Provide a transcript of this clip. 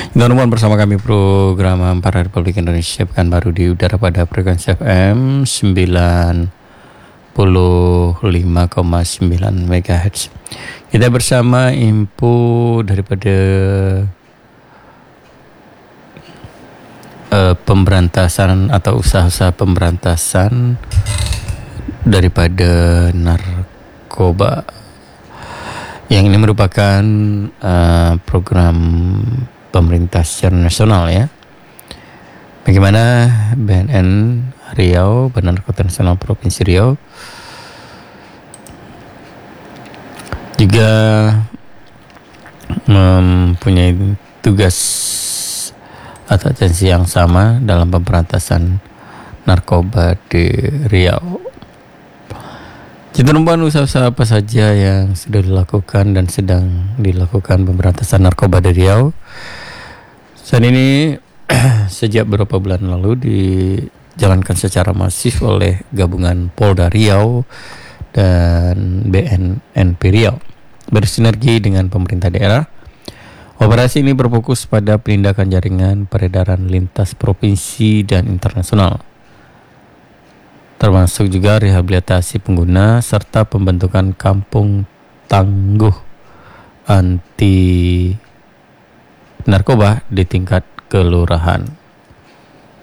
Teman-teman, bersama kami program Ampara Republik Indonesia Pekanbaru di udara pada frekuensi FM 95,9 MHz. Kita bersama info daripada pemberantasan atau usaha-usaha pemberantasan daripada narkoba. Yang ini merupakan program pemerintah secara nasional ya. Bagaimana BNN Riau, Badan Narkotika Nasional Provinsi Riau juga mempunyai tugas atau atensi yang sama dalam pemberantasan narkoba di Riau. Teman-teman, usaha-usaha apa saja yang sudah dilakukan dan sedang dilakukan pemberantasan narkoba di Riau saat ini sejak beberapa bulan lalu dijalankan secara masif oleh gabungan Polda Riau dan BNNP Riau bersinergi dengan pemerintah daerah. Operasi ini berfokus pada penindakan jaringan peredaran lintas provinsi dan internasional, termasuk juga rehabilitasi pengguna serta pembentukan kampung tangguh anti narkoba di tingkat kelurahan.